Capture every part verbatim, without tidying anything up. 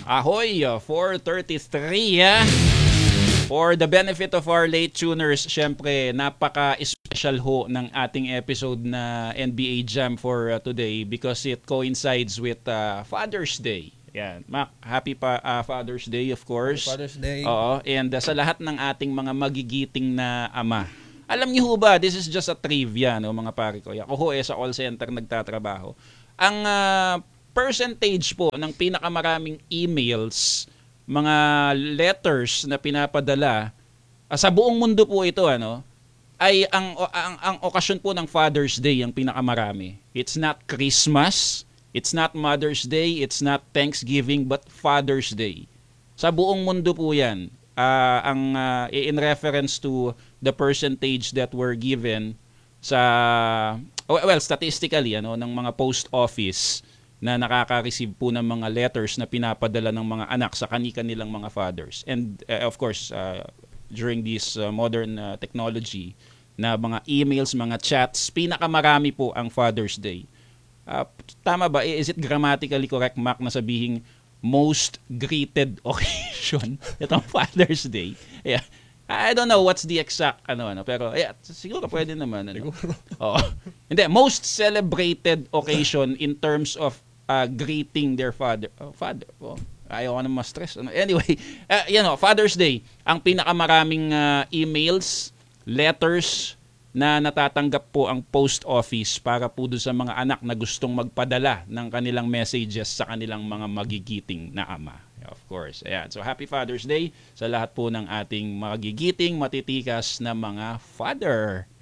Ahoy, uh, four thirty-three. Uh, for the benefit of our late tuners, syempre, napaka-special ho ng ating episode na N B A Jam for uh, today because it coincides with uh, Father's Day. Yan. Mac, happy pa uh, Father's Day, of course. Happy Father's Day. Oo, and uh, sa lahat ng ating mga magigiting na ama. Alam niyo ho ba, this is just a trivia, no, mga pare ko. Ako ho eh, sa call center nagtatrabaho. Ang uh, percentage po ng pinakamaraming emails, mga letters na pinapadala uh, sa buong mundo po ito, ano, ay ang, ang, ang okasyon po ng Father's Day ang pinakamarami. It's not Christmas, it's not Mother's Day, it's not Thanksgiving, but Father's Day. Sa buong mundo po yan. Uh, ang uh, in reference to the percentage that were given sa well statistically ano ng mga post office na nakaka-receive po ng mga letters na pinapadala ng mga anak sa kani-kanilang mga fathers, and uh, of course uh, during this uh, modern uh, technology na mga emails, mga chats, pinakamarami po ang Father's Day. Uh, tama ba? Is it grammatically correct, Mac, na sabihin most greeted occasion itong Father's Day? Yeah. I don't know what's the exact ano ano pero yeah, siguro pwede naman ano. Siguro. Oo. Hindi, most celebrated occasion in terms of uh, greeting their father. Oh, father. Oh, ayaw ko na ma-stress ano. Anyway, uh, you know, Father's Day, ang pinakamaraming uh, emails, letters na natatanggap po ang post office para po doon sa mga anak na gustong magpadala ng kanilang messages sa kanilang mga magigiting na ama. Of course. Ayan. So, happy Father's Day sa lahat po ng ating magigiting, matitikas na mga father.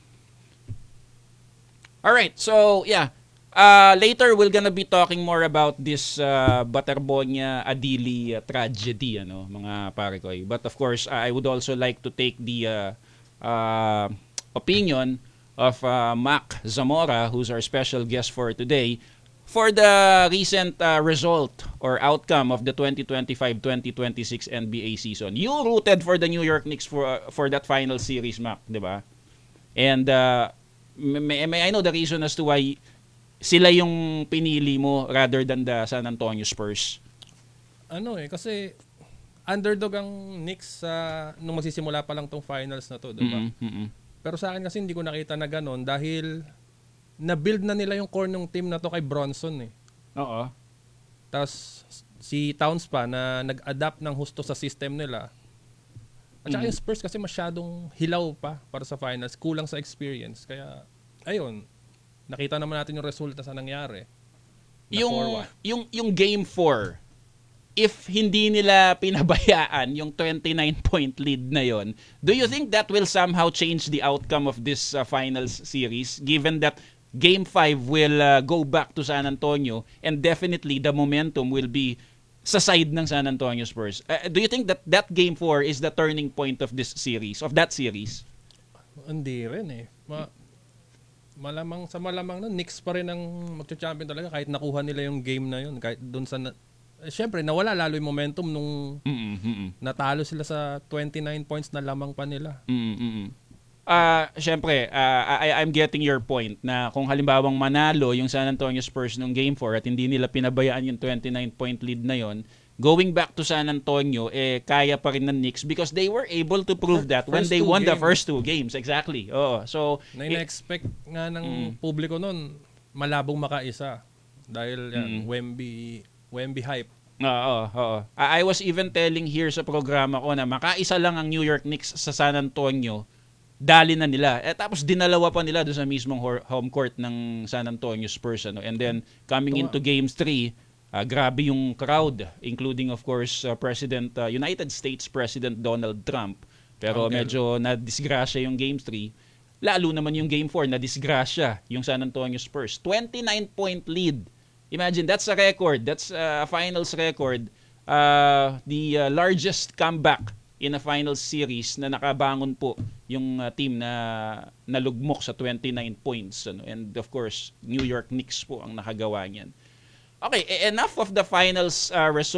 Alright. So, yeah. Uh, later, we're gonna be talking more about this uh, Butterbonia Adili uh, tragedy, ano, mga pare ko. But of course, I would also like to take the uh, uh, opinion of uh, Mac Zamora, who's our special guest for today, for the recent uh, result or outcome of the twenty twenty-five twenty twenty-six N B A season. You rooted for the New York Knicks for uh, for that final series, Mac, di ba? And uh, may, may I know the reason as to why sila yung pinili mo rather than the San Antonio Spurs? Ano eh, kasi underdog ang Knicks sa uh, nung magsisimula pa lang tong finals na to, di ba? Mm-hmm, mm-hmm. Pero sa akin kasi hindi ko nakita na gano'n dahil na-build na nila yung core ng team na to kay Bronson eh. Oo. Tapos si Towns pa na nag-adapt ng husto sa system nila. At saka mm. yung Spurs kasi masyadong hilaw pa para sa finals. Kulang sa experience. Kaya, ayun, nakita naman natin yung resulta sa nangyari. Na yung, four one. yung, yung game four, if hindi nila pinabayaan yung twenty-nine point lead na yon, do you think that will somehow change the outcome of this uh, finals series, given that game five will uh, go back to San Antonio and definitely the momentum will be sa side ng San Antonio Spurs? Uh, do you think that that game four is the turning point of this series, of that series? Hindi rin eh. Ma- malamang sa malamang na Knicks pa rin ang magcha-champion talaga kahit nakuha nila yung game na yun, kahit doon sa na- Eh, Siyempre, nawala lalo yung momentum nung Mm-mm. natalo sila sa twenty-nine points na lamang pa nila. Mm-mm. Ah, uh, Siyempre, uh, I, I'm getting your point na kung halimbawang manalo yung San Antonio Spurs nung game four at hindi nila pinabayaan yung twenty-nine point lead na yon, going back to San Antonio, eh, kaya pa rin ng Knicks because they were able to prove that when they won the first two games. Exactly. Oo. So, na ina-expect nga ng mm. publiko nun, malabong makaisa. Dahil yan, mm. Wemby... Wemby hype. Oo, oo. I was even telling here sa programa ko na makaisa lang ang New York Knicks sa San Antonio, dali na nila. Eh, tapos dinalawa pa nila doon sa mismong home court ng San Antonio Spurs. Ano? And then, coming into Game three, uh, grabe yung crowd, including of course, uh, President uh, United States President Donald Trump. Pero Uncle. Medyo na-disgrasya yung Game three. Lalo naman yung Game four, na-disgrasya yung San Antonio Spurs. twenty-nine point lead. Imagine, that's a record. That's a finals record. Uh, the uh, largest comeback in a finals series na nakabangon po yung uh, team na nalugmok sa twenty-nine points. Ano? And of course, New York Knicks po ang nakagawa niyan. Okay, enough of the finals uh, result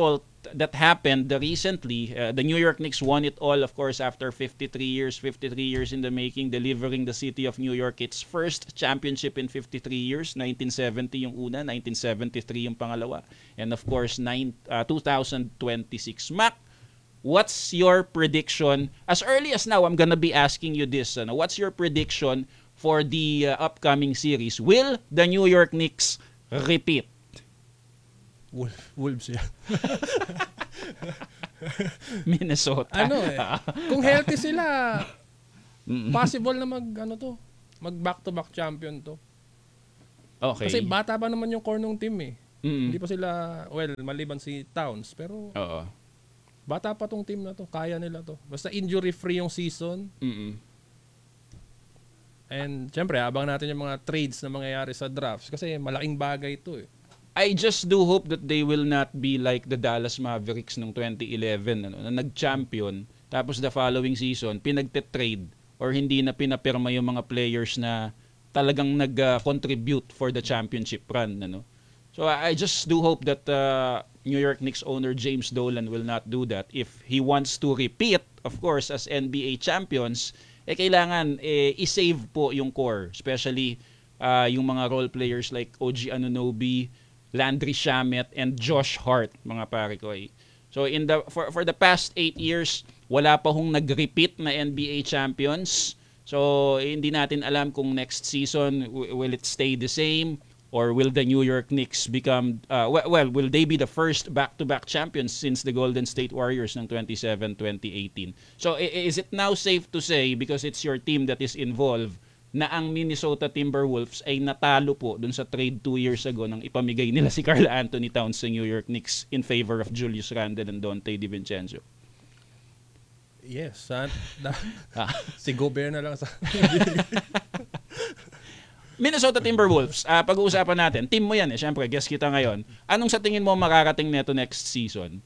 that happened uh, recently. Uh, the New York Knicks won it all, of course, after fifty-three years, fifty-three years in the making, delivering the city of New York its first championship in fifty-three years. nineteen seventy yung una, nineteen seventy-three yung pangalawa, and of course, nine, uh, twenty twenty-six. Mac, what's your prediction? As early as now, I'm gonna be asking you this. Ano, what's your prediction for the uh, upcoming series? Will the New York Knicks repeat? Wolf, Wolves yan. Minnesota. Ano eh, kung healthy sila, possible na mag, ano to, mag back-to-back champion to. Okay. Kasi bata pa naman yung core ng team eh. Mm-mm. Hindi pa sila, well, maliban si Towns, pero Oo. bata pa tong team na to, kaya nila to. Basta injury-free yung season. Mm-mm. And syempre, abang natin yung mga trades na mangyayari sa drafts kasi malaking bagay to eh. I just do hope that they will not be like the Dallas Mavericks noong twenty eleven, ano, na nag-champion, tapos the following season, pinagte-trade or hindi na pinapirma yung mga players na talagang nag-contribute for the championship run. Ano. So I just do hope that uh, New York Knicks owner James Dolan will not do that. If he wants to repeat, of course, as N B A champions, eh kailangan eh, i-save po yung core, especially uh, yung mga role players like O G Anunoby, Landry Shamet, and Josh Hart, mga pare ko. Eh. So in the for for the past eight years, wala pa hong nag-repeat na N B A champions. So eh, hindi natin alam kung next season w- will it stay the same or will the New York Knicks become uh, well, well, will they be the first back-to-back champions since the Golden State Warriors ng twenty-seven twenty eighteen. So i- is it now safe to say, because it's your team that is involved, na ang Minnesota Timberwolves ay natalo po dun sa trade two years ago nang ipamigay nila si Karl Anthony Towns sa New York Knicks in favor of Julius Randle and Donte DiVincenzo? Yes. Sa, da, Ah. si Gobert na lang sa... Minnesota Timberwolves, ah, pag-uusapan natin. Team mo yan eh, syempre, guest kita ngayon. Anong sa tingin mo makarating neto next season?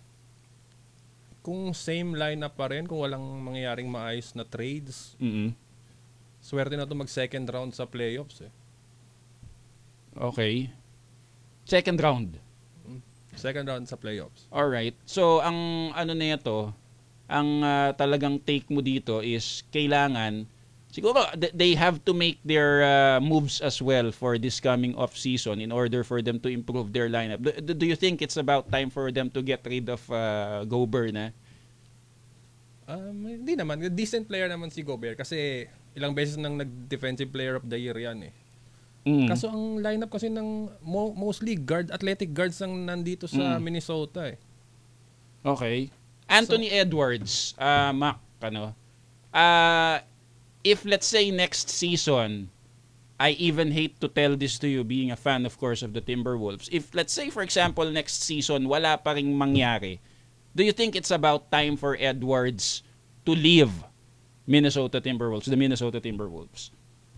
Kung same lineup pa rin, kung walang mangyayaring maayos na trades, Mm-mm. swerte na to mag second round sa playoffs eh. Okay. Second round. Second round sa playoffs. Alright. So, ang ano na ito, ang ah, talagang take mo dito is kailangan, siguro th- they have to make their uh, moves as well for this coming off-season in order for them to improve their lineup. Do, do you think it's about time for them to get rid of uh, Gobert na? Um, hindi naman. Decent player naman si Gobert kasi ilang beses nang nag-defensive player of the year yan eh. Mm. Kaso ang lineup kasi ng mo- mostly guard, athletic guards ang nandito sa Mm. Minnesota eh. Okay. Anthony Edwards, uh, Mac, ano, uh, if let's say next season, I even hate to tell this to you being a fan, of course, of the Timberwolves. If let's say, for example, next season, wala pa ring mangyari, do you think it's about time for Edwards to leave Minnesota Timberwolves, the Minnesota Timberwolves?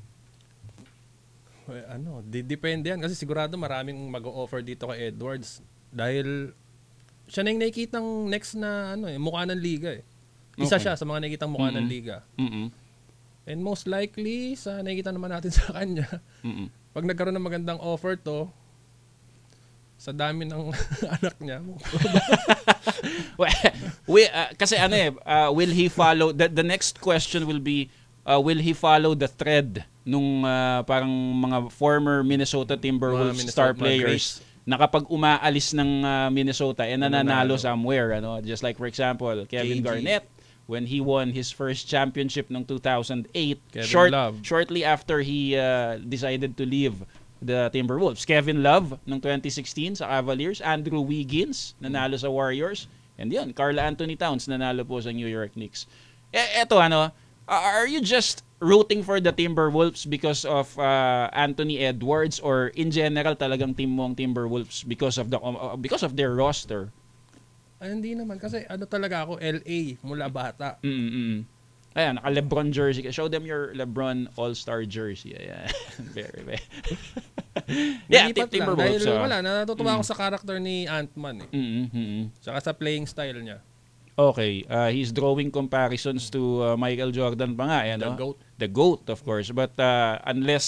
Well, ano, di- depende yan kasi sigurado maraming mag-o-offer dito kay Edwards dahil siya na yung nakikitang next na ano eh, mukha ng liga eh. Isa Okay. siya sa mga nakikitang mukha ng Mm-mm. liga. Mm-mm. And most likely, sa nakikita naman natin sa kanya, Mm-mm. pag nagkaroon ng magandang offer to, sa dami ng anak niya, Well, we, uh, kasi ano eh, uh, will he follow, the, the next question will be, uh, will he follow the thread nung uh, parang mga former Minnesota Timberwolves Mga Minnesota- star mga players na kapag umaalis ng uh, Minnesota, eh nananalo Nananalo. somewhere, ano? Just like, for example, Kevin K G. Garnett, when he won his first championship noong two thousand eight, Kevin short, Love. shortly after he uh, decided to leave the Timberwolves. Kevin Love noong twenty sixteen sa Cavaliers, Andrew Wiggins nanalo sa Warriors, and yun, Karl Anthony Towns nanalo po sa New York Knicks. E- eto ano, are you just rooting for the Timberwolves because of uh, Anthony Edwards, or in general talagang team mo ang Timberwolves because of the uh, because of their roster? ay, hindi naman. Kasi ano talaga ako, L A mula bata. Mm-mm. Ayan, naka LeBron jersey. Show them your LeBron All-Star jersey. Ayan. Very, very. Yeah, Nilipat Tim- lang. Timberwolves. Dahil ah. wala, natutuwa Mm. ako sa character ni Ant-Man eh. Mm-mm, mm-mm. Saka sa playing style niya. Okay, uh, he's drawing comparisons to uh, Michael Jordan pa nga, eh, The no? GOAT. The GOAT, of course. But uh, unless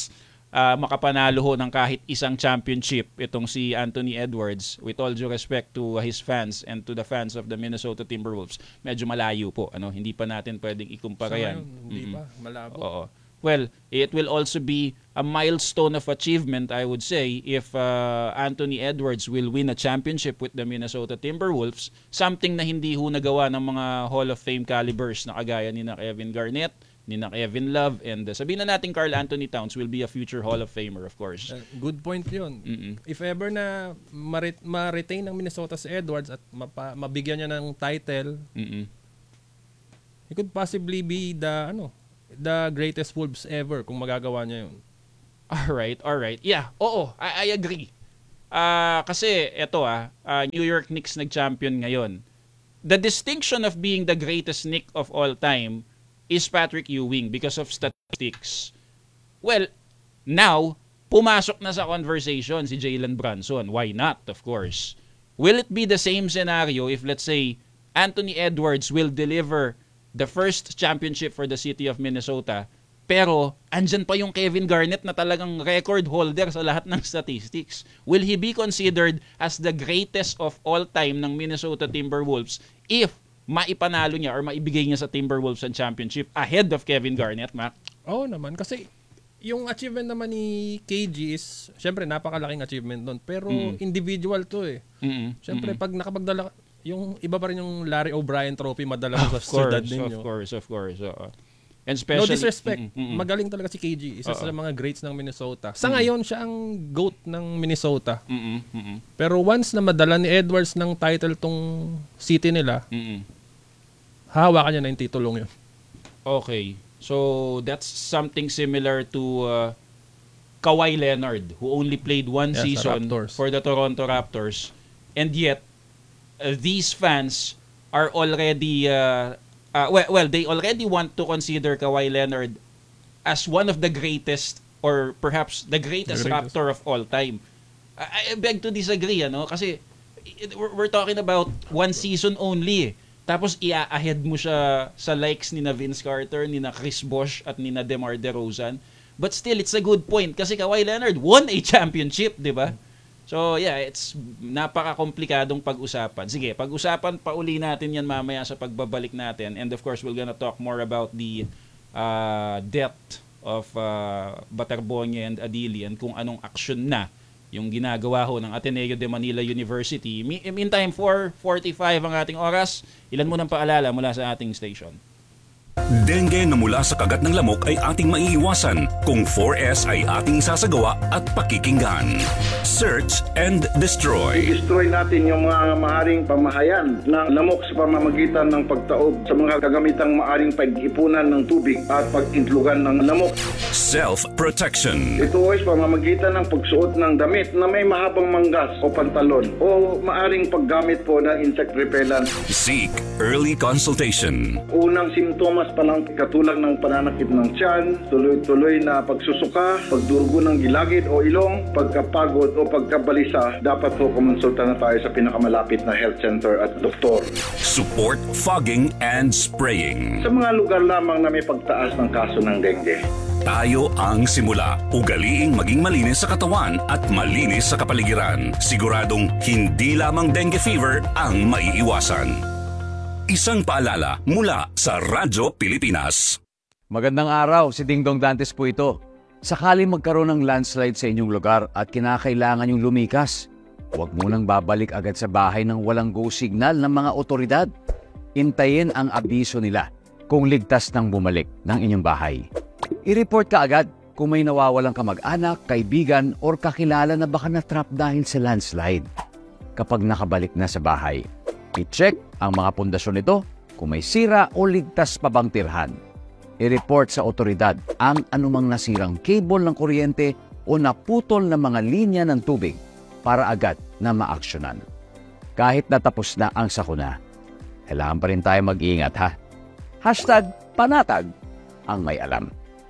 ah, makapanalo ho ng kahit isang championship itong si Anthony Edwards, with all due respect to his fans and to the fans of the Minnesota Timberwolves, medyo malayo po. Ano, hindi pa natin pwedeng ikumpara Sa yan. ngayon, hindi Mm-mm. pa, malabo. Oo. Well, it will also be a milestone of achievement, I would say, if uh, Anthony Edwards will win a championship with the Minnesota Timberwolves, something na hindi ho nagawa ng mga Hall of Fame calibers na kagaya ni na Kevin Garnett, ni na Kevin Love, and uh, sabihin na natin Karl Anthony Towns will be a future Hall of Famer, of course. Uh, good point yun. Mm-mm. If ever na ma-re- ma-retain ng Minnesota si Edwards at mapa- mabigyan niya ng title, Mm-mm. he could possibly be the ano the greatest Wolves ever kung magagawa niya yun. Alright, alright. Yeah, oo, I, I agree. Ah, kasi eto ah, ah, New York Knicks nag-champion ngayon. The distinction of being the greatest Knick of all time is Patrick Ewing because of statistics. Well, now, pumasok na sa conversation si Jalen Brunson. Why not, of course? Will it be the same scenario if, let's say, Anthony Edwards will deliver the first championship for the city of Minnesota, pero andyan pa yung Kevin Garnett na talagang record holder sa lahat ng statistics? Will he be considered as the greatest of all time ng Minnesota Timberwolves if maipanalo niya or maibigay niya sa Timberwolves ang championship ahead of Kevin Garnett, Mac? Oo naman, kasi yung achievement naman ni K G is, syempre napakalaking achievement nun, pero Mm. individual to eh. Mm-mm. Syempre Mm-mm. pag nakapagdala, yung iba pa rin yung Larry O'Brien trophy madala mo Of sa syudad course, ninyo. of course, of course. oo. And No especially, disrespect, Mm-mm, mm-mm. magaling talaga si K G. Isa Oo. sa mga greats ng Minnesota. Sa ngayon, siya ang GOAT ng Minnesota. Mm-mm, mm-mm, Pero once na madala ni Edwards ng title tong city nila, mm-mm. hahawakan niya na yung titulong yun. Okay. So, that's something similar to uh, Kawhi Leonard, who only played one Yeah, sa season Raptors. for the Toronto Raptors. And yet, uh, these fans are already, uh, uh, well, well, they already want to consider Kawhi Leonard as one of the greatest or perhaps the greatest, The greatest. Raptor of all time. I, I beg to disagree, ano? Kasi it- we're, we're talking about one season only eh. Tapos ia-ahead mo siya sa likes ni na Vince Carter, ni na Chris Bosh at ni na DeMar DeRozan. But still, it's a good point kasi Kawhi Leonard won a championship, di ba? So yeah, it's napaka-komplikadong pag-usapan. Sige, pag-usapan pa uli natin yan mamaya sa pagbabalik natin. And of course, we're gonna talk more about the uh, death of uh, Batarboñe and Adili and kung anong aksyon na yung ginagawa ho ng Ateneo de Manila University. Me- Meantime, four forty-five ang ating oras. Ilan mo ng paalala mula sa ating station? Dengue na mula sa kagat ng lamok ay ating maiiwasan kung four S ay ating isasagawa at pakikinggan. Search and destroy. Destroy natin yung mga maaring pamahayan ng lamok sa pamamagitan ng pagtaob sa mga kagamitang maaring pag-ipunan ng tubig at pag-intlugan ng lamok. Self-protection. Ito ay sa pamamagitan ng pagsuot ng damit na may mahabang manggas o pantalon o maaring paggamit po ng insect repellent. Seek early consultation. Unang simptomas pa lang katulad ng pananakit ng tiyan, tuloy-tuloy na pagsusuka, pagdurugo ng gilagid o ilong, pagkapagod o pagkabalisa, dapat po kumonsulta na tayo sa pinakamalapit na health center at doktor. Support fogging and spraying. Sa mga lugar lamang na may pagtaas ng kaso ng dengue. Tayo ang simula. Ugaliing maging malinis sa katawan at malinis sa kapaligiran. Siguradong hindi lamang dengue fever ang maiiwasan. Isang paalala mula sa Radyo Pilipinas. Magandang araw, si Dingdong Dantes po ito. Sakali magkaroon ng landslide sa inyong lugar at kinakailangan yung lumikas, huwag munang babalik agad sa bahay ng walang go signal ng mga otoridad. Intayin ang abiso nila kung ligtas nang bumalik ng inyong bahay. I-report ka agad kung may nawawalang kamag-anak, kaibigan, or kakilala na baka na-trap dahil sa landslide. Kapag nakabalik na sa bahay, i-check ang mga pundasyon nito kung may sira o ligtas pa bang tirhan. I-report sa otoridad ang anumang nasirang cable ng kuryente o naputol na mga linya ng tubig para agad na maaksyonan. Kahit natapos na ang sakuna, kailangan pa rin tayo mag-iingat ha. Hashtag panatag ang may alam.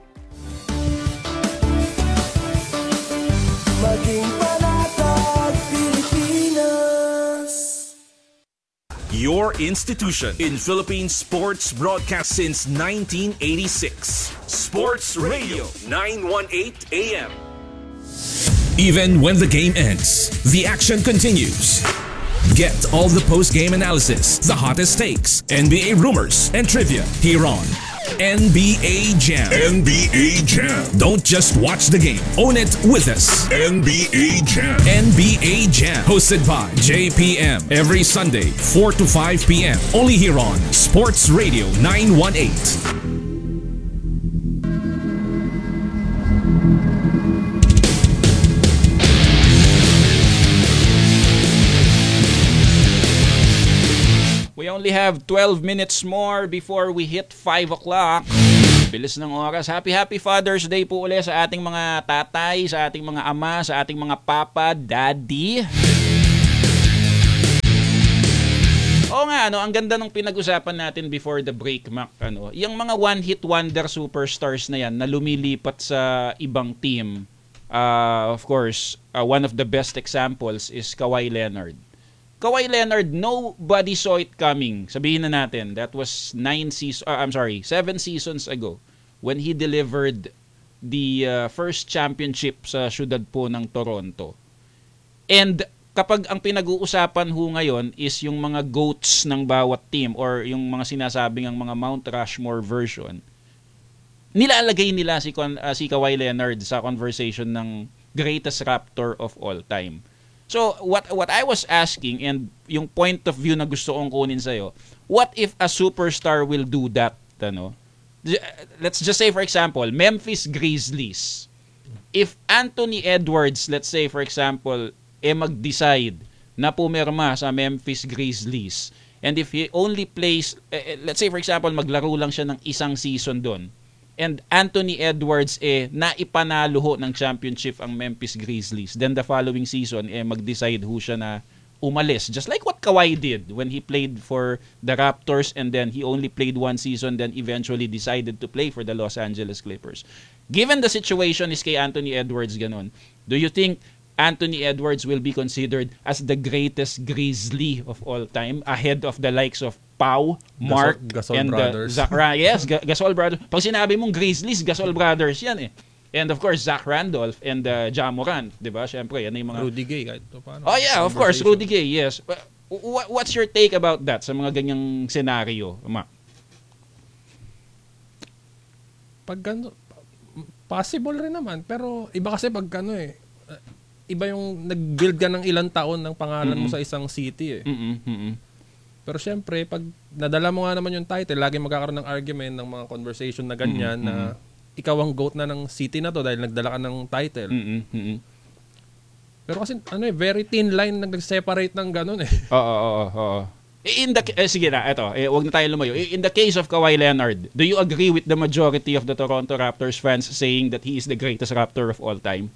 Maging panatag Pilipinas. Your institution in Philippine sports broadcast since nineteen eighty-six. Sports Radio nine eighteen A M. Even when the game ends, the action continues. Get all the post-game analysis, the hottest takes, N B A rumors, and trivia here on N B A Jam. N B A Jam. Don't just watch the game, own it with us. N B A Jam. N B A Jam, hosted by J P M every Sunday, four to five p.m. Only here on Sports Radio nine one eight. We only have twelve minutes more before we hit five o'clock. Bilis ng oras. Happy, happy Father's Day po ulit sa ating mga tatay, sa ating mga ama, sa ating mga papa, daddy. Oo nga, ano, ang ganda ng pinag-usapan natin before the break, Mac. Ano, yung mga one-hit wonder superstars na yan na lumilipat sa ibang team. Uh, of course, uh, one of the best examples is Kawhi Leonard. Kawhi Leonard, nobody saw it coming. Sabihin na natin, that was nine seasons, uh, I'm sorry, seven seasons ago when he delivered the uh, first championship sa syudad po ng Toronto. And kapag ang pinag-uusapan ho ngayon is yung mga GOATs ng bawat team or yung mga sinasabing ang mga Mount Rushmore version, nilalagay nila si, uh, si Kawhi Leonard sa conversation ng greatest Raptor of all time. So, what what I was asking and yung point of view na gusto kong kunin sa'yo, what if a superstar will do that? Ano? Let's just say, for example, Memphis Grizzlies. If Anthony Edwards, let's say, for example, eh mag-decide na pumirma sa Memphis Grizzlies, and if he only plays, eh, let's say, for example, maglaro lang siya ng isang season doon, and Anthony Edwards eh naipanalo ho ng championship ang Memphis Grizzlies. Then the following season eh mag-decide ho siya na umalis. Just like what Kawhi did when he played for the Raptors and then he only played one season then eventually decided to play for the Los Angeles Clippers. Given the situation is kay Anthony Edwards ganon, do you think Anthony Edwards will be considered as the greatest Grizzly of all time ahead of the likes of Pau, Mark, Gasol, Gasol and brothers. Uh, Zach Ra- yes, Ga- Gasol Brothers. Pag sinabi mong Grizzlies, Gasol Brothers yan eh. And of course, Zach Randolph and uh, Ja Morant, di ba? Siyempre, yan yung mga... Rudy Gay, kahit paano. Oh yeah, of course, Rudy Gay, yes. But what, what's your take about that sa mga ganyang senaryo, Ma? Pag gano, possible rin naman. Pero iba kasi pag ano eh, iba yung nag-build ka ng ilang taon ng pangalan mm-hmm. mo sa isang city eh. Mm-hmm. Mm-hmm. Pero syempre, pag nadala mo nga naman yung title, lagi magkakaroon ng argument ng mga conversation na ganyan mm-hmm. na ikaw ang GOAT na ng city na to dahil nagdala ka ng title. Mm-hmm. Pero kasi ano eh, very thin line na nag-separate ng ganun eh. Oo, oo, oo. In the eh, sige na, eto, eh, wag na tayo lumayo. In the case of Kawhi Leonard, do you agree with the majority of the Toronto Raptors fans saying that he is the greatest Raptor of all time?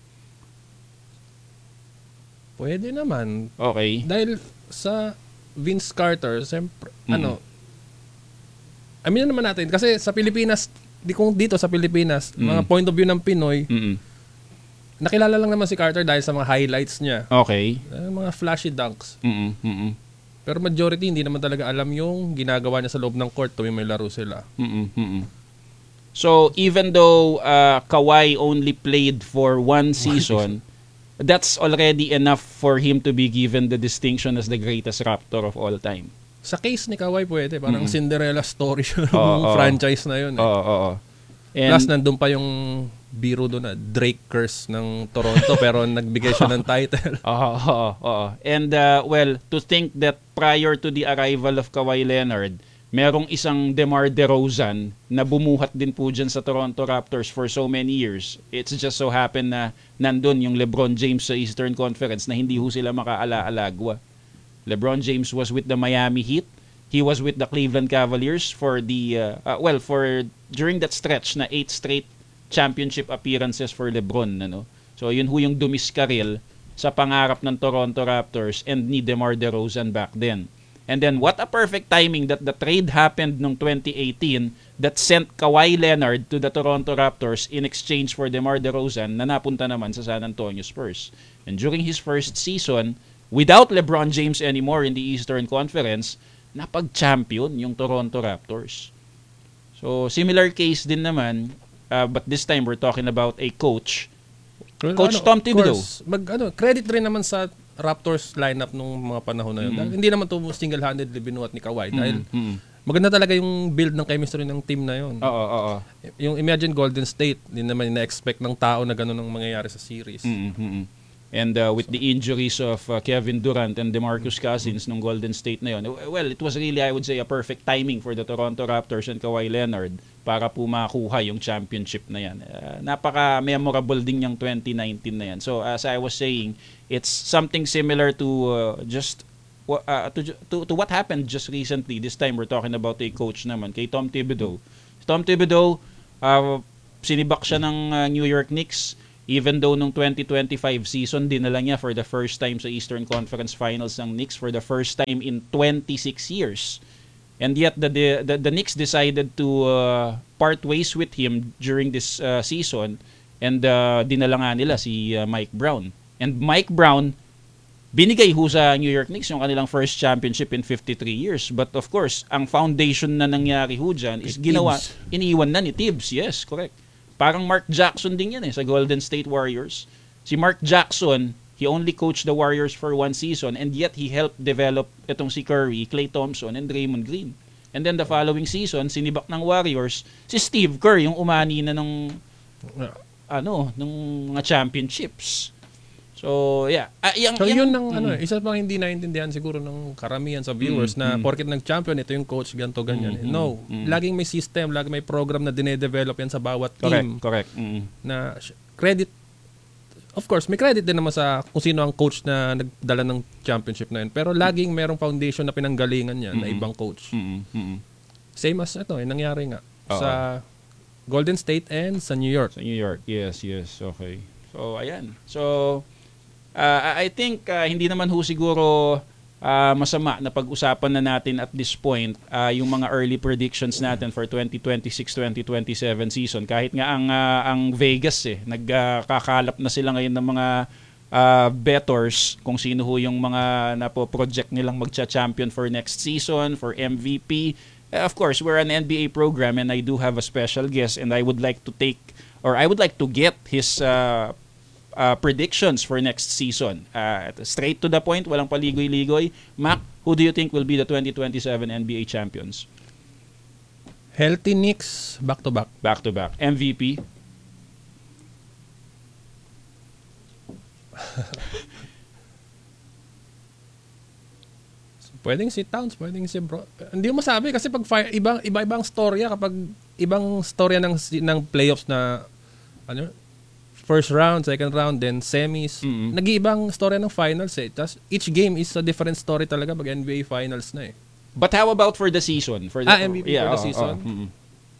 Pwede naman. Okay. Dahil sa Vince Carter, siyempre, mm-hmm. ano, aminin naman natin, kasi sa Pilipinas, di kung dito sa Pilipinas, mm-hmm. mga point of view ng Pinoy, mm-hmm. nakilala lang naman si Carter dahil sa mga highlights niya. Okay. Uh, mga flashy dunks. Mm-hmm. Mm-hmm. Pero majority, hindi naman talaga alam yung ginagawa niya sa loob ng court tuwing may laro sila. Mm-hmm. Mm-hmm. So, even though uh, Kawhi only played for one season, that's already enough for him to be given the distinction as the greatest Raptor of all time. Sa case ni Kawhi pwede, parang mm-hmm. Cinderella story yung oh, oh. franchise na yun. Eh. Oo, oo, oo. Plus, nandun pa yung biro doon na Drake curse ng Toronto pero nagbigay siya ng title. Oo, oo, oo. And, uh, well, to think that prior to the arrival of Kawhi Leonard, merong isang DeMar DeRozan na bumuhat din po dyan sa Toronto Raptors for so many years. It's just so happen na nandun yung LeBron James sa Eastern Conference na hindi ho sila makaala-alagwa. LeBron James was with the Miami Heat. He was with the Cleveland Cavaliers for the, uh, uh, well, for during that stretch na eight straight championship appearances for LeBron. Ano? So yun ho yung dumiskaril sa pangarap ng Toronto Raptors and ni DeMar DeRozan back then. And then what a perfect timing that the trade happened noong twenty eighteen that sent Kawhi Leonard to the Toronto Raptors in exchange for DeMar DeRozan na napunta naman sa San Antonio Spurs. And during his first season, without LeBron James anymore in the Eastern Conference, napag-champion yung Toronto Raptors. So similar case din naman, uh, but this time we're talking about a coach Coach Tom Thibodeau. Mag, ano, credit rin naman sa Raptors lineup nung mga panahon na yun. Mm. Dahil hindi naman to single-handedly binuhat ni Kawhi. Dahil Mm. maganda talaga yung build ng chemistry ng team na yun. Oo, oo, oo. Yung imagine Golden State, hindi naman na-expect ng tao na gano'n ang mangyayari sa series. Mm, mm, mm. And uh, with the injuries of uh, Kevin Durant and DeMarcus Cousins nung Golden State na yun, well, it was really, I would say, a perfect timing for the Toronto Raptors and Kawhi Leonard para po makuha yung championship na yan. Uh, napaka-memorable din yung twenty nineteen na yan. So, as I was saying, it's something similar to uh, just uh, to, to, to what happened just recently. This time, we're talking about a coach naman, kay Tom Thibodeau. Tom Thibodeau, uh, sinibak siya ng uh, New York Knicks. Even though nung twenty twenty-five season, dinala niya for the first time sa Eastern Conference Finals ng Knicks for the first time in twenty-six years. And yet, the the, the, the Knicks decided to uh, part ways with him during this uh, season and uh, dinala nga nila si uh, Mike Brown. And Mike Brown, binigay ho sa New York Knicks yung kanilang first championship in fifty-three years. But of course, ang foundation na nangyari ho dyan is ginawa, iniiwan na ni Tibbs. Yes, correct. Parang Mark Jackson din yan eh, sa Golden State Warriors. Si Mark Jackson, he only coached the Warriors for one season and yet he helped develop itong si Curry, Klay Thompson, and Draymond Green. And then the following season, sinibak ng Warriors, si Steve Kerr, yung umani na ng, ano, ng mga championships. So, yeah. Ah, yung, So yung, yun ang ano, isa pang hindi naintindihan siguro ng karamihan sa viewers Mm, na mm. porket nag-champion ito yung coach ganto ganyan. Mm, mm, No, mm. laging may system, laging may program na dine-develop yan sa bawat correct, team correct. Mm. na sh- credit. Of course, may credit din naman sa kung sino ang coach na nagdala ng championship na yun. Pero laging merong foundation na pinanggalingan niya na Mm-mm. ibang coach. Mm, mm. Same as ito, eh, nangyari nga Oo. sa Golden State and sa New York. Sa New York, yes, yes, okay. So, ayan. So, Uh, I think uh, hindi naman ho siguro uh, masama na pag-usapan na natin at this point uh, yung mga early predictions natin for twenty twenty-six twenty twenty-seven season. Kahit nga ang uh, ang Vegas eh nagkakalap uh, na sila ngayon ng mga uh, bettors kung sino ho yung mga napo-project nilang magcha-champion for next season, for M V P. Uh, of course, we're an N B A program and I do have a special guest and I would like to take or I would like to get his uh, Uh, predictions for next season. Uh, straight to the point, walang paligoy-ligoy. Mac, who do you think will be the twenty twenty-seven N B A champions? Healthy Knicks back-to-back. Back-to-back. M V P? Pwedeng si Towns, pwedeng si Bro. Hindi mo masabi kasi pag fire, ibang iba-ibang storya kapag ibang storya ng ng playoffs na ano first round, second round, then semis. Mm-hmm. Nag-iibang storya ng finals eh. Tas each game is a different story talaga pag N B A finals na eh. But how about for the season? For the, Ah, M V P yeah, for the oh, season? oh, mm-mm.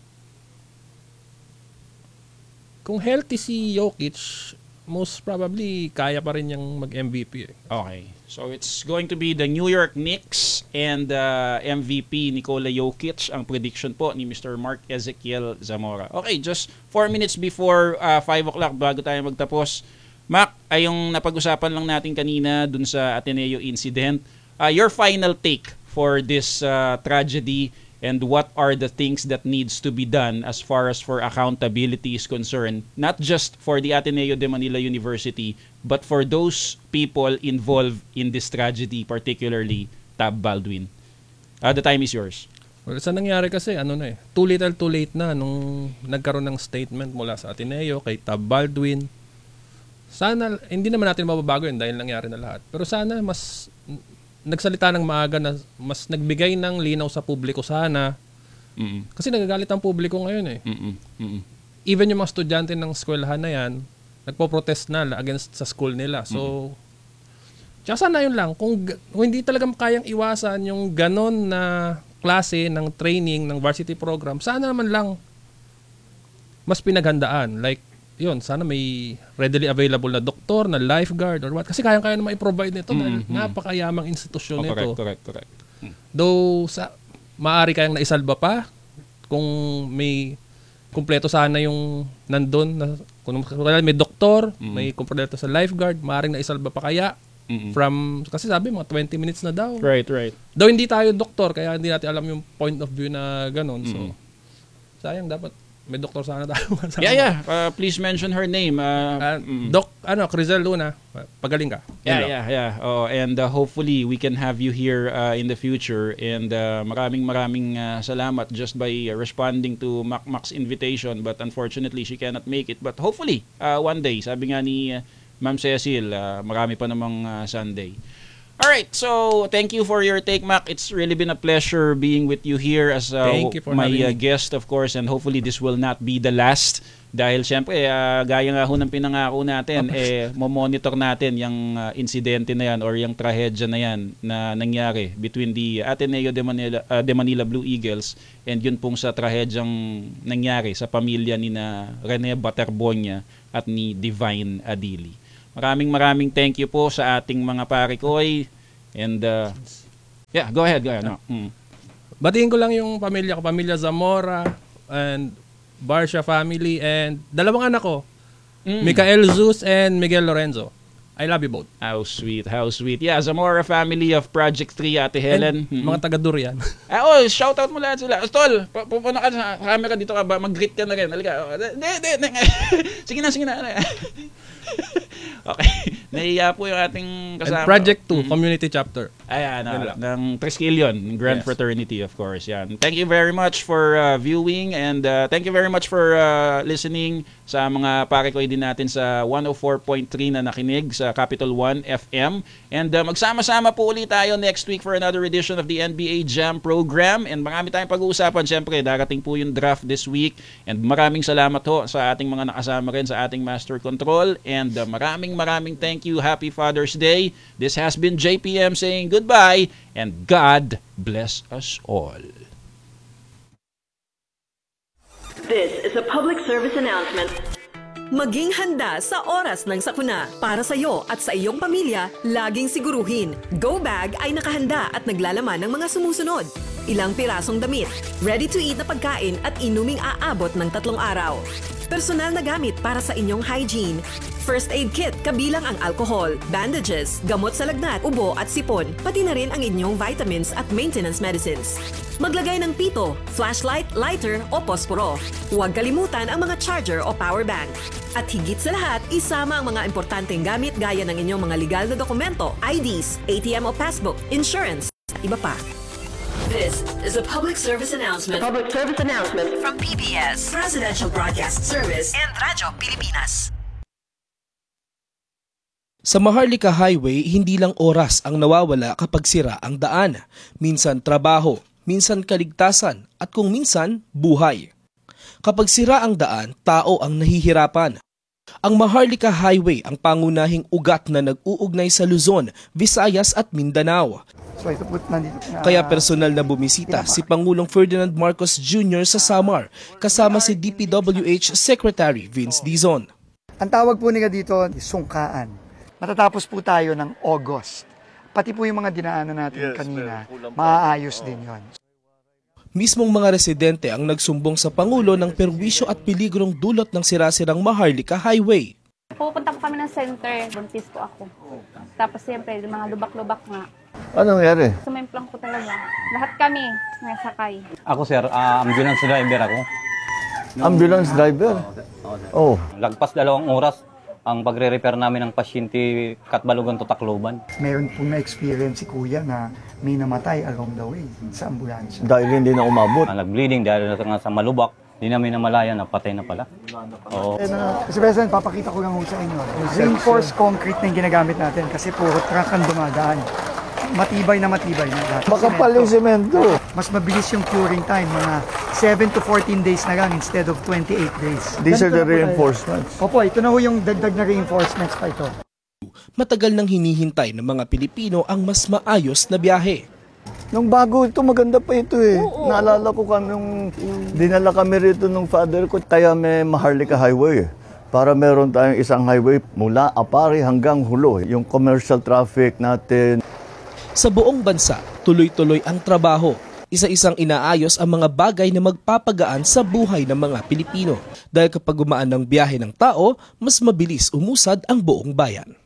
Kung healthy si Jokic, most probably kaya pa rin niyang mag-M V P eh. Okay. So it's going to be the New York Knicks and uh, M V P Nikola Jokic ang prediction po ni Mister Mark Ezekiel Zamora. Okay, just four minutes before uh, five o'clock bago tayo magtapos. Mac, ay yung napag-usapan lang natin kanina dun sa Ateneo incident. Uh, your final take for this uh, tragedy and what are the things that needs to be done as far as for accountability is concerned, not just for the Ateneo de Manila University, but for those people involved in this tragedy, particularly Tab Baldwin. Uh, the time is yours. Well, sa nangyari kasi, ano na eh, too little too late na nung nagkaroon ng statement mula sa Ateneo kay Tab Baldwin. Sana, hindi naman natin mababago yun dahil nangyari na lahat. Pero sana mas nagsalita ng maaga na mas nagbigay ng linaw sa publiko sana. Mm-mm. Kasi nagagalit ang publiko ngayon eh. Mm-mm. Mm-mm. Even yung mga estudyante ng eskwelahan na yan, nagpo-protest na against sa school nila. So, mm-hmm. Tsaka sana yun lang. Kung, kung hindi talaga kayang iwasan yung ganon na klase ng training, ng varsity program, sana naman lang mas pinaghandaan. Like, yun, sana may readily available na doktor, na lifeguard, or what. Kasi kayang-kaya na mai-provide nito dahil Mm-hmm. napakayamang institusyon Oh, nito. correct, correct, correct. Though, sa, maaari kayang naisalba pa kung may kumpleto sana yung nandun. Na, kung may doktor, Mm-hmm. may kumpleto sa lifeguard, maaaring naisalba pa kaya. Mm-mm. From, kasi sabi, mga twenty minutes na daw. Right, right. Though hindi tayo doktor, kaya hindi natin alam yung point of view na ganun. So, Mm-hmm. sayang dapat may doktor sana tayo. Yeah, yeah. Uh, please mention her name. Uh, Uh, mm. Doc, ano, Crizel Luna, pagaling ka. Yun Yeah, lang. yeah, yeah. Oh, and uh, hopefully we can have you here uh, in the future. And uh, maraming maraming uh, salamat just by uh, responding to Mac Mac's invitation. But unfortunately, she cannot make it. But hopefully, uh, one day, sabi nga ni uh, Ma'am Cecil, uh, marami pa namang uh, Sunday. Alright, so thank you for your take, Mac. It's really been a pleasure being with you here as uh, Thank you for my having uh, me. guest, of course. And hopefully this will not be the last. Dahil syempre, uh, gaya nga ho ng pinangako natin, eh, mo-monitor natin yung uh, insidente na yan or yung trahedya na yan na nangyari between the Ateneo de Manila, uh, de Manila Blue Eagles and yun pong sa trahedyang nangyari sa pamilya ni na Rene Baterbonia at ni Divine Adili. Maraming maraming thank you po sa ating mga parikoy. And uh, yeah, go ahead, go ahead. No. Mm. Batiin ko lang yung pamilya ko, pamilya Zamora and Barsha family and dalawang anak ko, Mm. Michael Zeus and Miguel Lorenzo. I love you both. How sweet, how sweet. Yeah, Zamora family of Project three, Ate Helen. And Mm. mga taga Durian. Ah, oh, shout out mo lahat sila. Tol, pu- pupunta ka sa camera dito ka ba? Mag-greet ka na rin. Halika. Oh, de, de, de. Sige na, sige na. Okay. Naiya po yung ating And kasama. Project two, Mm. community chapter. Ayan, Yun uh, lang. ng Triskelion, Grand Yes. Fraternity, of course. Yan. Thank you very much for uh, viewing and uh, thank you very much for uh, listening sa mga parikoy din natin sa one oh four point three na nakinig sa Capital One F M. And uh, magsama-sama po ulit tayo next week for another edition of the N B A Jam program. And marami tayong pag-uusapan. Siyempre, darating po yung draft this week. And maraming salamat ho sa ating mga nakasama rin sa ating Master Control. And uh, maraming maraming thank you. Happy Father's Day. This has been J P M saying goodbye and God bless us all. This is a public service announcement. Maging handa sa oras ng sakuna. Para sa iyo at sa iyong pamilya, laging siguruhin. Go Bag ay nakahanda at naglalaman ng mga sumusunod. Ilang pirasong damit, ready-to-eat na pagkain at inuming aabot ng tatlong araw. Personal na gamit para sa inyong hygiene. First aid kit kabilang ang alcohol, bandages, gamot sa lagnat, ubo at sipon, pati na rin ang inyong vitamins at maintenance medicines. Maglagay ng pito, flashlight, lighter o posporo. Huwag kalimutan ang mga charger o power bank. At higit sa lahat, isama ang mga importanteng gamit gaya ng inyong mga legal na dokumento, I Ds, A T M o passbook, insurance, at iba pa. This is a public service announcement. Public service announcement From P B S, Presidential Broadcast Service, and Radyo Pilipinas. Sa Maharlika Highway, hindi lang oras ang nawawala kapag sira ang daan. Minsan trabaho, minsan kaligtasan, at kung minsan, buhay. Kapag sira ang daan, tao ang nahihirapan. Ang Maharlika Highway ang pangunahing ugat na nag-uugnay sa Luzon, Visayas at Mindanao. So ito po nandito. Uh, Kaya personal na bumisita si Pangulong Ferdinand Marcos Junior sa Samar, kasama si D P W H Secretary Vince Dizon. Ang tawag po nila dito, sungkaan. Matatapos po tayo ng August. Pati po yung mga dinaanan natin yes, kanina, maaayos din yon. Mismong mga residente ang nagsumbong sa Pangulo ng perwisyo at peligrong dulot ng sirasirang Maharlika Highway. Pupunta po kami ng center, buntis po ako. Tapos siyempre, mga lubak-lubak nga. Anong nangyari? Sumemplang po talaga. Lahat kami nasakay. Ako sir, uh, ambulance driver ako. Ambulance driver? Oh. Lagpas dalawang oras ang pagre-repair namin ng pasyente Katbalogan to Tacloban. Meron pong na-experience si Kuya na may namatay along the way sa ambulansya. Dahil hindi na umabot. Uh, nag-bleeding dahil nga sa malubak, hindi namin namalayan na patay na pala. Oo. Eh, na, kasi President, papakita ko lang sa inyo. Reinforced concrete na yung ginagamit natin kasi puro truck ang dumadaan. Matibay na matibay na lahat. Makapal yung semento. Mas mabilis yung curing time, mga seven to fourteen days na lang instead of twenty-eight days. These are Ganito the reinforcements. Opo, ito na ho yung dagdag na reinforcements pa ito. Matagal nang hinihintay ng mga Pilipino ang mas maayos na biyahe. Nung bago ito, maganda pa ito eh. Oo, naalala ko kami nung dinala kami rito ng father ko, kaya may Maharlika Highway. Para meron tayong isang highway mula Apari hanggang Hulo. Yung commercial traffic natin. Sa buong bansa, tuloy-tuloy ang trabaho. Isa-isang inaayos ang mga bagay na magpapagaan sa buhay ng mga Pilipino. Dahil kapag gumaan ng biyahe ng tao, mas mabilis umusad ang buong bayan.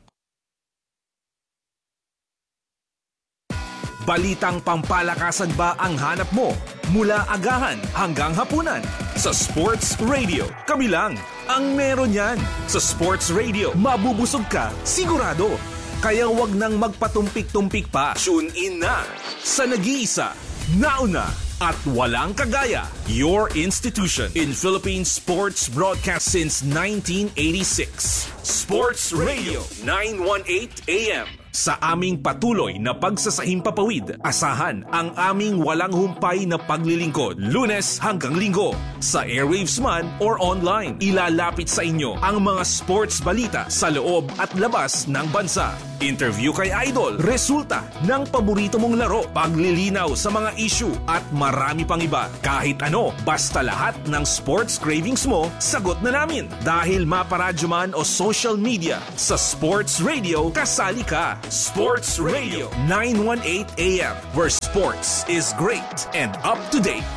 Balitang pampalakasan ba ang hanap mo? mula agahan hanggang hapunan. Sa Sports Radio, kami lang ang meron yan. Sa Sports Radio, mabubusog ka, sigurado. Kaya wag nang magpatumpik-tumpik pa. Tune in na sa nag-iisa, nauna, at walang kagaya. Your institution in Philippine sports broadcast since nineteen eighty-six. Sports Radio nine eighteen A M. Sa aming patuloy na pagsasahing papawid, asahan ang aming walang humpay na paglilingkod. Lunes hanggang Linggo, sa airwaves man or online. Ilalapit sa inyo ang mga sports balita sa loob at labas ng bansa. Interview kay Idol, resulta ng paborito mong laro, paglilinaw sa mga issue at marami pang iba. Kahit ano, basta lahat ng sports cravings mo, sagot na namin. Dahil maparadyo man o social media, sa Sports Radio, kasali ka. Sports Radio nine eighteen A M, where sports is great and up to date.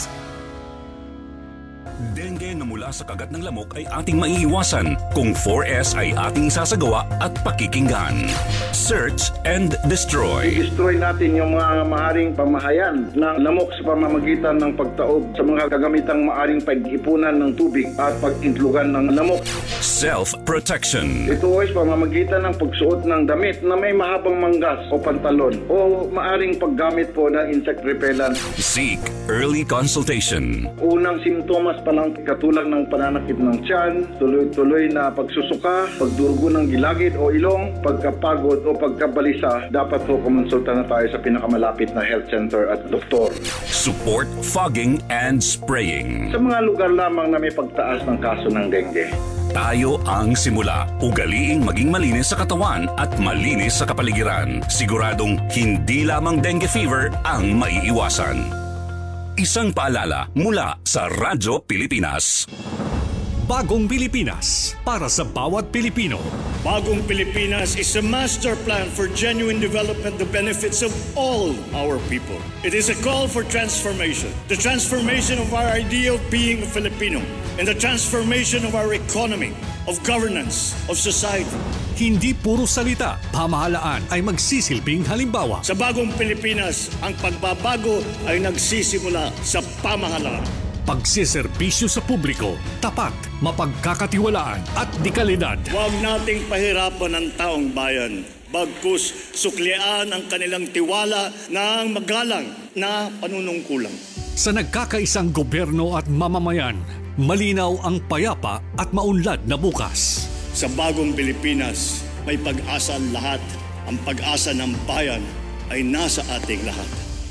Dengue na mula sa kagat ng lamok ay ating maiiwasan kung four S ay ating isasagawa at pakikinggan. Search and destroy. I-destroy natin yung mga maaring pamahayan ng lamok sa pamamagitan ng pagtaob sa mga kagamitang maaring pag-ipunan ng tubig at pag-intlugan ng lamok. Self-protection. Ito ay pamamagitan ng pagsuot ng damit na may mahabang manggas o pantalon o maaring paggamit po ng insect repellent. Seek early consultation. Unang simptomas pa lang katulad ng pananakit ng tiyan, tuloy-tuloy na pagsusuka, pagdurugo ng gilagid o ilong, pagkapagod o pagkabalisa, dapat po kumonsulta na tayo sa pinakamalapit na health center at doktor. Support fogging and spraying. Sa mga lugar lamang na may pagtaas ng kaso ng dengue. Tayo ang simula. Ugaliing maging malinis sa katawan at malinis sa kapaligiran. Siguradong hindi lamang dengue fever ang maiiwasan. Isang paalala mula sa Radyo Pilipinas. Bagong Pilipinas para sa bawat Pilipino. Bagong Pilipinas is a master plan for genuine development, the benefits of all our people. It is a call for transformation. The transformation of our idea of being a Filipino and the transformation of our economy, of governance, of society. Hindi puro salita, pamahalaan ay magsisilbing halimbawa. Sa Bagong Pilipinas, ang pagbabago ay nagsisimula sa pamahalaan. Pagsiservisyo sa publiko, tapat, mapagkakatiwalaan at dekalidad. Huwag nating pahirapan ang taong bayan. Bagkus suklian ang kanilang tiwala ng magalang na panunungkulan. Sa nagkakaisang gobyerno at mamamayan, malinaw ang payapa at maunlad na bukas. Sa Bagong Pilipinas, may pag-asa ang lahat. Ang pag-asa ng bayan ay nasa ating lahat.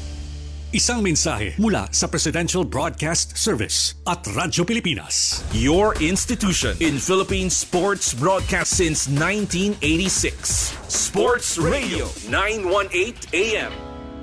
Isang mensahe mula sa Presidential Broadcast Service at Radyo Pilipinas. Your institution in Philippine sports broadcast since nineteen eighty-six. Sports Radio nine eighteen A M.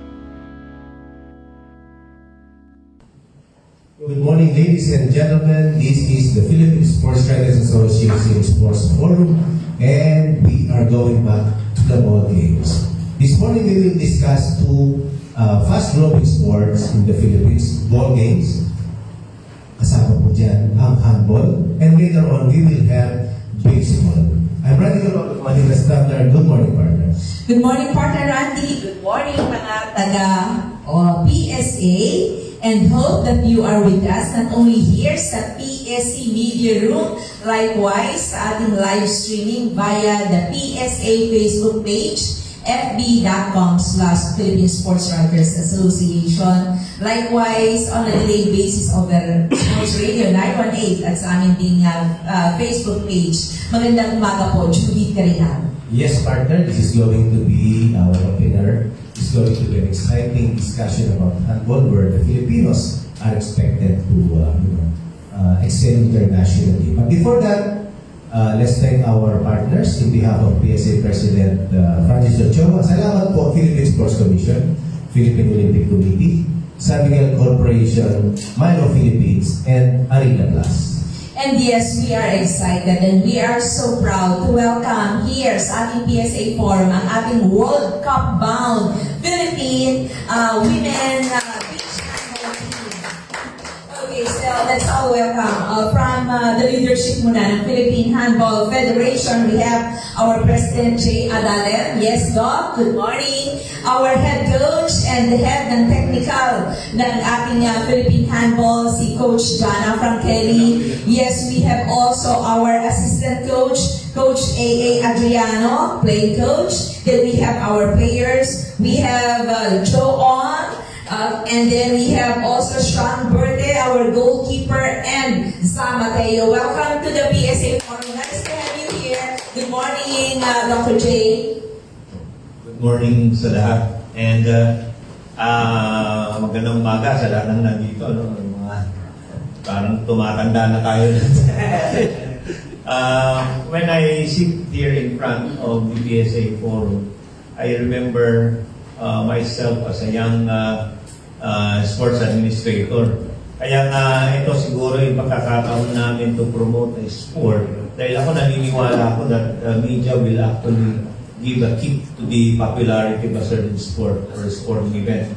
Good morning, ladies and gentlemen. This is the Philippine Sports Writers Association Sports Forum, and we are going back to the ball games. This morning, we will discuss two uh, fast-growing sports in the Philippines, ball games. Kasama po dyan ang handball, and later on, we will have baseball. I'm Randy Galolo of Manila Standard. Good morning, partner. Good morning, partner Randy. Good morning, mga taga uh, P S A. And hope that you are with us not only here sa P S A Media Room, likewise sa ating live streaming via the P S A Facebook page, f b dot com slash Philippine Sports Writers Association. Likewise, on a daily basis over Sports Radio nine eighteen at sa aming ding uh, uh, Facebook page. Magandang umaga po, Judith Carihan. Yes, partner, this is going to be our opener. It's going to be an exciting discussion about handball where the Filipinos are expected to uh, you know, uh, excel internationally. But before that, uh, let's thank our partners in behalf of P S A President uh, Francis Ochoa. Salamat po, Philippine Sports Commission, Philippine Olympic Committee, San Miguel Corporation, Milo Philippines, and Arena Plus. And yes, we are excited and we are so proud to welcome here sa ating P S A Forum ang ating World Cup bound Philippine uh, Women uh, Beach Handball Team. Okay, so let's all welcome uh, from uh, the leadership muna ng Philippine Handball Federation. We have our President Jay Adalem. Yes, Doc. Good morning. Our head coach and the head ng technical technical ng ating uh, Philippine handball, si Coach Jana Frankelli. Yes, we have also our assistant coach, Coach A A Adriano, playing coach. Then we have our players. We have uh, Joe On, uh, and then we have also Sean Berte, our goalkeeper, and Sam Mateo. Welcome to the P S A Forum. Nice to have you here. Good morning, uh, Doctor J. Good morning sa lahat. And uh, uh, magandang umaga sa lahat ng nandito. No? Mga, parang tumatanda na tayo. uh, when I sit here in front of the P S A Forum, I remember uh, myself as a young uh, uh, sports administrator. Kaya nga ito siguro yung pagkakataon namin to promote a sport. Dahil ako naniniwala ako that uh, media will actually give a kick to the popularity of a certain sport or a sporting event.